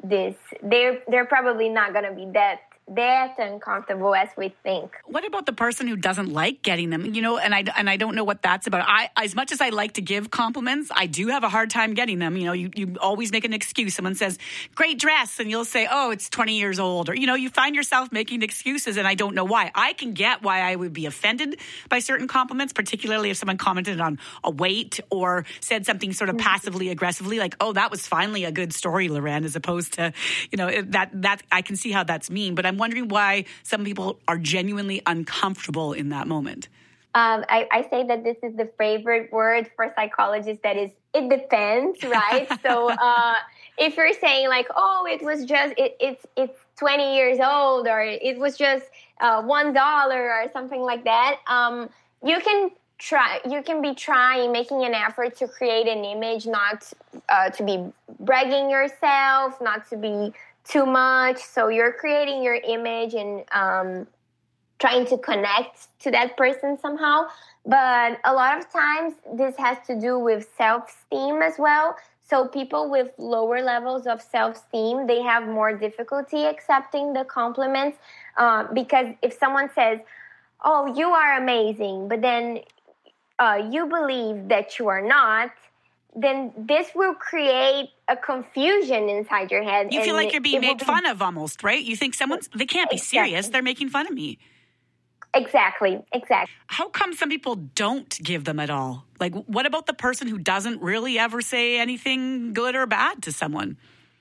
this. They're probably not going to be that uncomfortable as we think. What about the person who doesn't like getting them? And I don't know what that's about. As much as I like to give compliments, I do have a hard time getting them. You always make an excuse. Someone says, "Great dress," and you'll say, "Oh, it's 20 years old." Or, you find yourself making excuses, and I don't know why. I can get why I would be offended by certain compliments, particularly if someone commented on a weight or said something sort of passively aggressively, like, "Oh, that was finally a good story, Loren," as opposed to, that I can see how that's mean. But I'm wondering why some people are genuinely uncomfortable in that moment. I say that this is the favorite word for psychologists. That is, it depends, right? So if you're saying like, "Oh, it was just it's 20 years old," or "it was just $1," or something like that, you can be making an effort to create an image, not to be bragging yourself, not to be too much. So you're creating your image and trying to connect to that person somehow. But a lot of times this has to do with self-esteem as well. So people with lower levels of self-esteem, they have more difficulty accepting the compliments because if someone says, "Oh, you are amazing," but then you believe that you are not, then this will create a confusion inside your head. You feel like you're being made fun of almost, right? You think they can't be serious. They're making fun of me. Exactly. How come some people don't give them at all? Like, what about the person who doesn't really ever say anything good or bad to someone?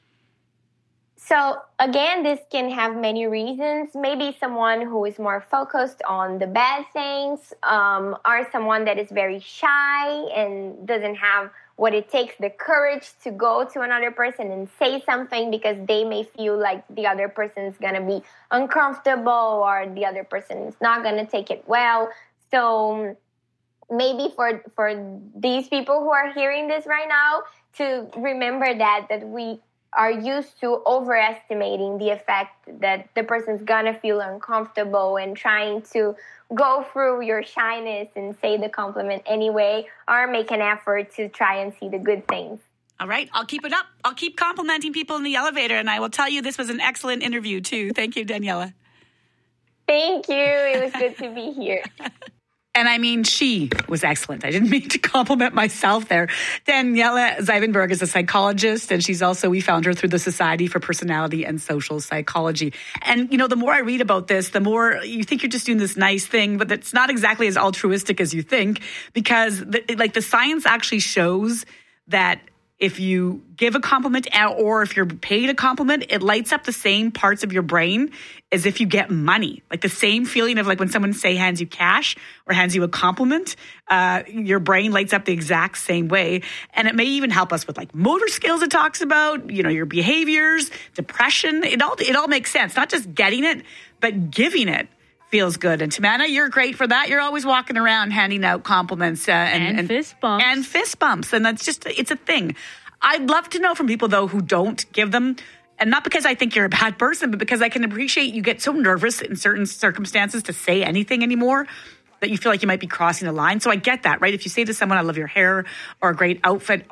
So again, this can have many reasons. Maybe someone who is more focused on the bad things, or someone that is very shy and doesn't have what it takes, the courage to go to another person and say something because they may feel like the other person is going to be uncomfortable or the other person is not going to take it well. So maybe for these people who are hearing this right now, to remember that we are used to overestimating the effect that the person's gonna feel uncomfortable and trying to go through your shyness and say the compliment anyway, or make an effort to try and see the good things. All right, I'll keep it up. I'll keep complimenting people in the elevator, and I will tell you this was an excellent interview too. Thank you, Daniela. Thank you. It was good to be here. And I mean, she was excellent. I didn't mean to compliment myself there. Daniela Zybenberg is a psychologist, and we found her through the Society for Personality and Social Psychology. And, the more I read about this, the more you think you're just doing this nice thing, but it's not exactly as altruistic as you think, because the science actually shows that if you give a compliment or if you're paid a compliment, it lights up the same parts of your brain as if you get money. Like the same feeling of like when someone hands you cash or hands you a compliment, your brain lights up the exact same way. And it may even help us with like motor skills it talks about, your behaviors, depression. It all makes sense. Not just getting it, but giving it feels good. And Tamana, you're great for that. You're always walking around handing out compliments and fist bumps. And fist bumps. And that's just, it's a thing. I'd love to know from people, though, who don't give them. And not because I think you're a bad person, but because I can appreciate you get so nervous in certain circumstances to say anything anymore that you feel like you might be crossing a line. So I get that, right? If you say to someone, "I love your hair," or "a great outfit,"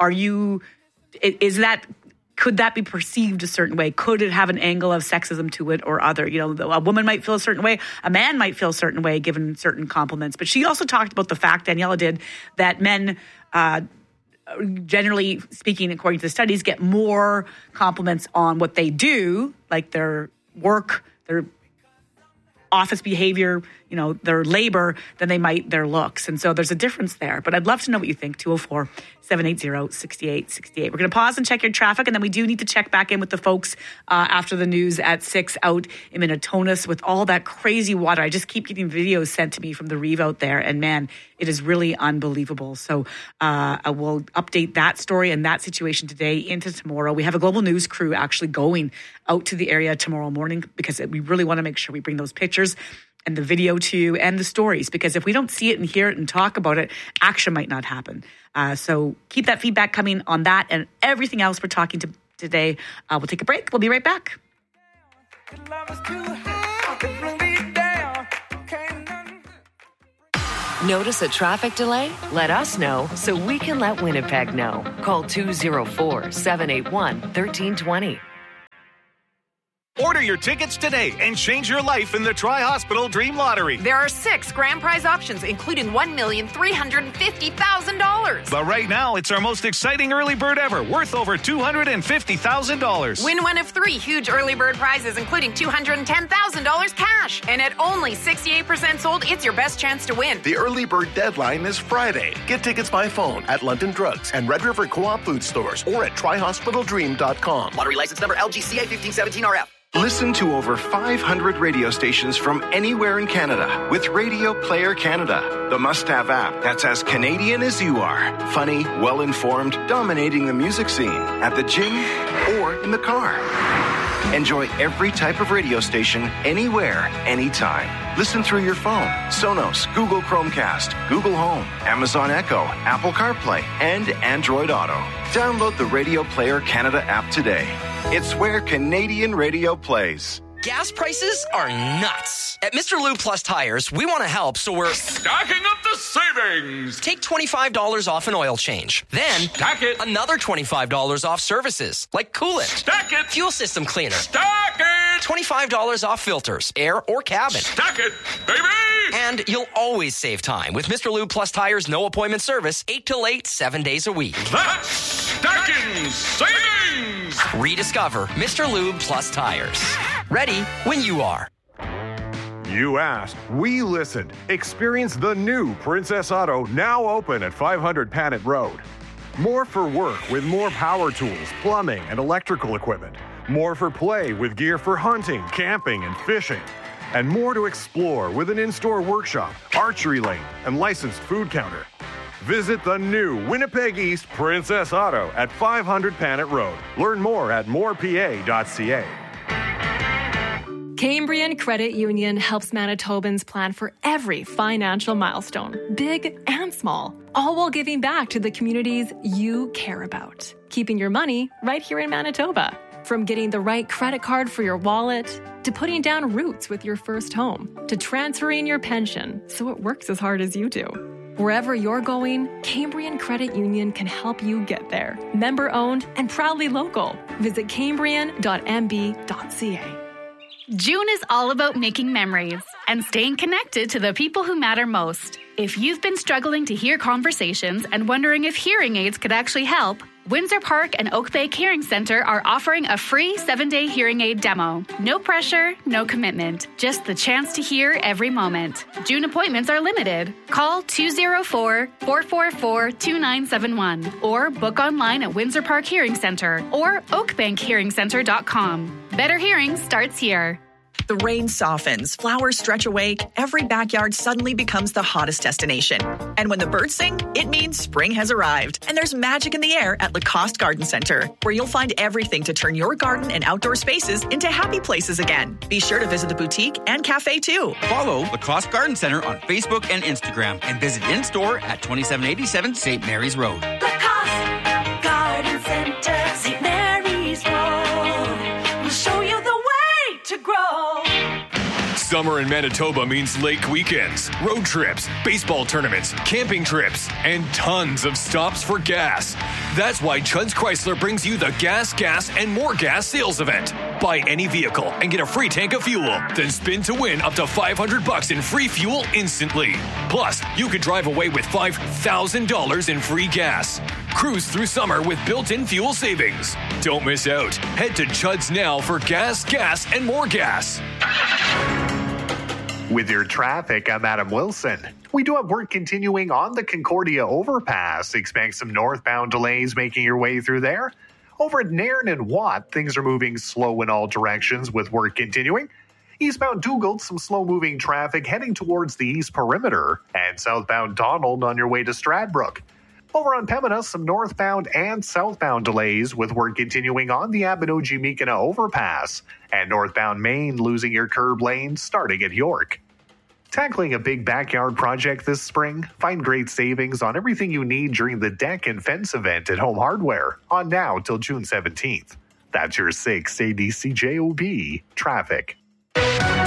could that be perceived a certain way? Could it have an angle of sexism to it or other? A woman might feel a certain way. A man might feel a certain way given certain compliments. But she also talked about the fact, Daniela did, that men, generally speaking, according to the studies, get more compliments on what they do, like their work, their office behavior, their labor, than they might their looks. And so there's a difference there. But I'd love to know what you think. 204-780-6868. We're going to pause and check your traffic, and then we do need to check back in with the folks after the news at 6 out in Minnetonka with all that crazy water. I just keep getting videos sent to me from the reeve out there, and man, it is really unbelievable. So I will update that story and that situation today into tomorrow. We have a global news crew actually going out to the area tomorrow morning because we really want to make sure we bring those pictures and the video to you and the stories, because if we don't see it and hear it and talk about it, action might not happen. So keep that feedback coming on that and everything else we're talking to today. We'll take a break. We'll be right back. Notice a traffic delay? Let us know so we can let Winnipeg know. Call 204-781-1320. Order your tickets today and change your life in the Tri-Hospital Dream Lottery. There are 6 grand prize options, including $1,350,000. But right now, it's our most exciting early bird ever, worth over $250,000. Win one of 3 huge early bird prizes, including $210,000 cash. And at only 68% sold, it's your best chance to win. The early bird deadline is Friday. Get tickets by phone at London Drugs and Red River Co-op food stores or at trihospitaldream.com. Lottery license number LGCA 1517RF. Listen to over 500 radio stations from anywhere in Canada with Radio Player Canada, the must-have app that's as Canadian as you are. Funny, well-informed, dominating the music scene at the gym or in the car. Enjoy every type of radio station anywhere, anytime. Listen through your phone, Sonos, Google Chromecast, Google Home, Amazon Echo, Apple CarPlay, and Android Auto. Download the Radio Player Canada app today. It's where Canadian radio plays. Gas prices are nuts. At Mr. Lube Plus Tires, we want to help, so we're stacking up the savings. Take $25 off an oil change. Then stack it. Another $25 off services, like coolant. Stack it. Fuel system cleaner. Stack it. $25 off filters, air or cabin. Stack it, baby. And you'll always save time with Mr. Lube Plus Tires' no appointment service, 8 till 8, 7 days a week. That's stacking savings. Rediscover Mr. Lube Plus Tires. Ready when you are. You asked, we listened. Experience the new Princess Auto, now open at 500 Panet Road. More for work with more power tools, plumbing, and electrical equipment. More for play with gear for hunting, camping, and fishing. And more to explore with an in-store workshop, archery lane, and licensed food counter. Visit the new Winnipeg East Princess Auto at 500 Panet Road. Learn more at morepa.ca. Cambrian Credit Union helps Manitobans plan for every financial milestone, big and small, all while giving back to the communities you care about. Keeping your money right here in Manitoba. From getting the right credit card for your wallet, to putting down roots with your first home, to transferring your pension so it works as hard as you do. Wherever you're going, Cambrian Credit Union can help you get there. Member owned and proudly local. Visit cambrian.mb.ca. June is all about making memories and staying connected to the people who matter most. If you've been struggling to hear conversations and wondering if hearing aids could actually help, Windsor Park and Oak Bay Hearing Center are offering a free 7-day hearing aid demo. No pressure, no commitment, just the chance to hear every moment. June appointments are limited. Call 204-444-2971 or book online at Windsor Park Hearing Center or oakbankhearingcenter.com. Better hearing starts here. The rain softens, flowers stretch awake, every backyard suddenly becomes the hottest destination. And when the birds sing, it means spring has arrived. And there's magic in the air at Lacoste Garden Center, where you'll find everything to turn your garden and outdoor spaces into happy places again. Be sure to visit the boutique and cafe too. Follow Lacoste Garden Center on Facebook and Instagram and visit in-store at 2787 St. Mary's Road. Lacoste Garden Center, St. Mary's Road. We'll show you the way to grow. Summer in Manitoba means lake weekends, road trips, baseball tournaments, camping trips, and tons of stops for gas. That's why Chud's Chrysler brings you the Gas, and More Gas sales event. Buy any vehicle and get a free tank of fuel. Then spin to win up to $500 in free fuel instantly. Plus, you could drive away with $5,000 in free gas. Cruise through summer with built-in fuel savings. Don't miss out. Head to Chud's now for Gas, and More Gas. With your traffic, I'm Adam Wilson. We do have work continuing on the Concordia overpass. Expect some northbound delays making your way through there. Over at Nairn and Watt, things are moving slow in all directions with work continuing. Eastbound Dugald, some slow-moving traffic heading towards the east perimeter. And southbound Donald on your way to Stradbrook. Over on Pembina, some northbound and southbound delays with work continuing on the Abinogi-Mikana overpass. And northbound Maine losing your curb lane starting at York. Tackling a big backyard project this spring? Find great savings on everything you need during the deck and fence event at Home Hardware on now till June 17th. That's your 6 ADCJOB traffic.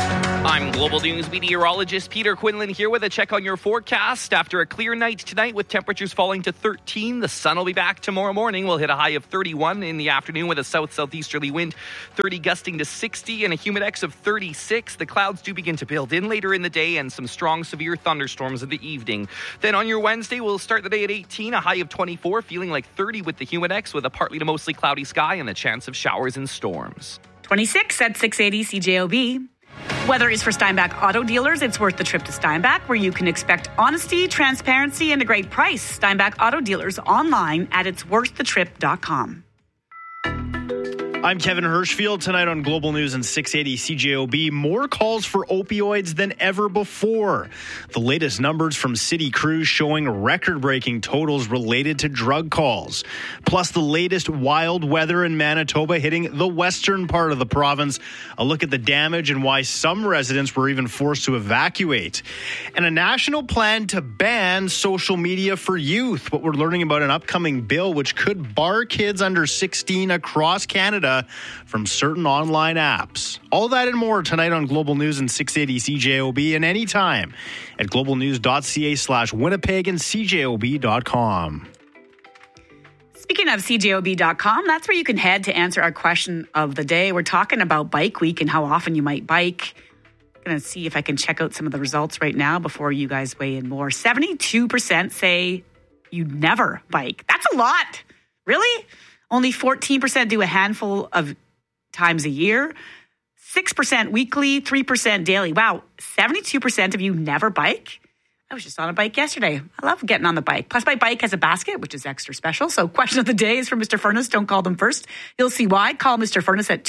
I'm Global News meteorologist Peter Quinlan here with a check on your forecast. After a clear night tonight with temperatures falling to 13, the sun will be back tomorrow morning. We'll hit a high of 31 in the afternoon with a south-southeasterly wind, 30 gusting to 60 and a humidex of 36. The clouds do begin to build in later in the day and some strong severe thunderstorms in the evening. Then on your Wednesday, we'll start the day at 18, a high of 24, feeling like 30 with the humidex with a partly to mostly cloudy sky and the chance of showers and storms. 26 at 680 CJOB. Weather is for Steinbach Auto Dealers. It's worth the trip to Steinbach, where you can expect honesty, transparency, and a great price. Steinbach Auto Dealers online at itsworththetrip.com. I'm Kevin Hirschfield. Tonight on Global News and 680 CJOB, more calls for opioids than ever before. The latest numbers from City Cruise showing record-breaking totals related to drug calls. Plus the latest wild weather in Manitoba hitting the western part of the province. A look at the damage and why some residents were even forced to evacuate. And a national plan to ban social media for youth. What we're learning about an upcoming bill which could bar kids under 16 across Canada from certain online apps. All that and more tonight on Global News and 680 CJOB and anytime at globalnews.ca/Winnipeg and CJOB.com. Speaking of CJOB.com, that's where you can head to answer our question of the day. We're talking about Bike Week and how often you might bike. I'm going to see if I can check out some of the results right now before you guys weigh in more. 72% say you never bike. That's a lot. Really? Only 14% do a handful of times a year, 6% weekly, 3% daily. Wow, 72% of you never bike? I was just on a bike yesterday. I love getting on the bike. Plus, my bike has a basket, which is extra special. So question of the day is for Mr. Furness. Don't call them first. You'll see why. Call Mr. Furness at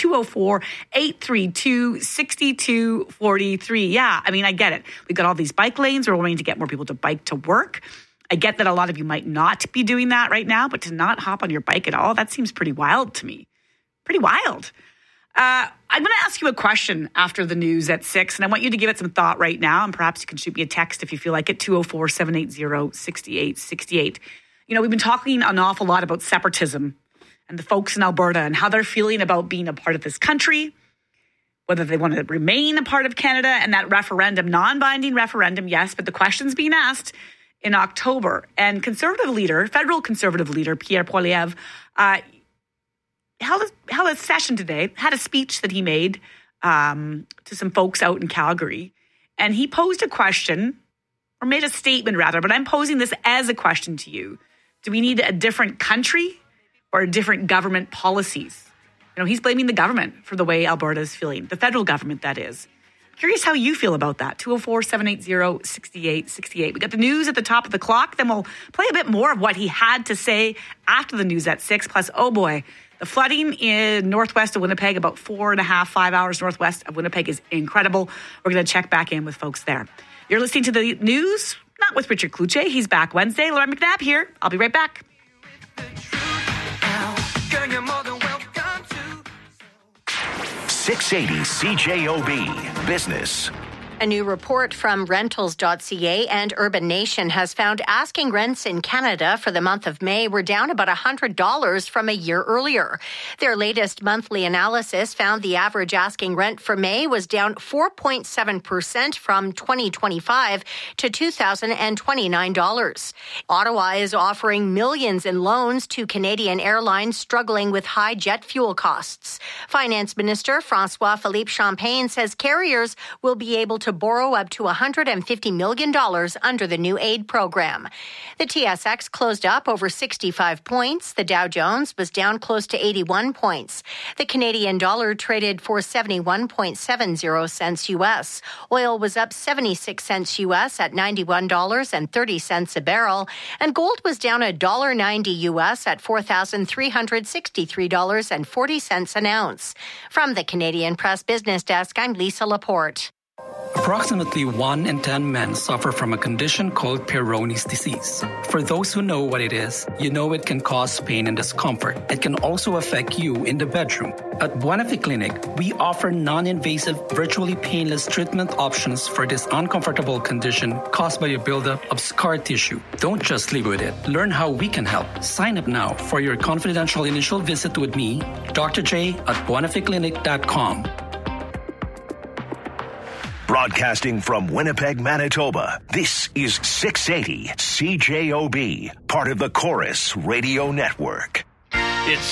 204-832-6243. Yeah, I mean, I get it. We've got all these bike lanes. We're wanting to get more people to bike to work. I get that a lot of you might not be doing that right now, but to not hop on your bike at all, that seems pretty wild to me. Pretty wild. I'm going to ask you a question after the news at 6, and I want you to give it some thought right now, and perhaps you can shoot me a text if you feel like it, 204-780-6868. You know, we've been talking an awful lot about separatism and the folks in Alberta and how they're feeling about being a part of this country, whether they want to remain a part of Canada, and that referendum, non-binding referendum, yes, but the question's being asked in October. And federal conservative leader, Pierre Poilievre, held a session today, had a speech that he made to some folks out in Calgary. And he posed a question, or made a statement rather, but I'm posing this as a question to you. Do we need a different country or different government policies? You know, he's blaming the government for the way Alberta is feeling, the federal government, that is. Curious how you feel about that. 204-780-6868. We got the news at the top of the clock. Then we'll play a bit more of what he had to say after the news at 6. Plus, oh boy, the flooding in northwest of Winnipeg, about 4.5, 5 hours northwest of Winnipeg, is incredible. We're going to check back in with folks there. You're listening to the news, not with Richard Kluche. He's back Wednesday. Lauren McNabb here. I'll be right back. 680 CJOB Business. A new report from Rentals.ca and Urban Nation has found asking rents in Canada for the month of May were down about $100 from a year earlier. Their latest monthly analysis found the average asking rent for May was down 4.7% from 2025 to $2,029. Ottawa is offering millions in loans to Canadian airlines struggling with high jet fuel costs. Finance Minister François-Philippe Champagne says carriers will be able to borrow up to $150 million under the new aid program. The TSX closed up over 65 points. The Dow Jones was down close to 81 points. The Canadian dollar traded for 71.70 cents U.S. Oil was up 76 cents U.S. at $91.30 a barrel. And gold was down $1.90 U.S. at $4,363.40 an ounce. From the Canadian Press Business Desk, I'm Lisa Laporte. Approximately 1 in 10 men suffer from a condition called Peyronie's disease. For those who know what it is, you know it can cause pain and discomfort. It can also affect you in the bedroom. At Buenafi Clinic, we offer non-invasive, virtually painless treatment options for this uncomfortable condition caused by a buildup of scar tissue. Don't just live with it. Learn how we can help. Sign up now for your confidential initial visit with me, Dr. J, at buenaficlinic.com. Broadcasting from Winnipeg, Manitoba, this is 680 CJOB, part of the Chorus Radio Network. It's